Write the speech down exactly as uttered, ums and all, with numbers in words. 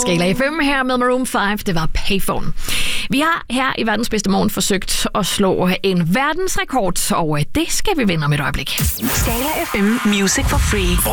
Skala F M her med Maroon fem. Det var Payphone. Vi har her i Verdens Bedste Morgen forsøgt at slå en verdensrekord, og det skal vi vinde om et øjeblik. Skala F M Music for Free.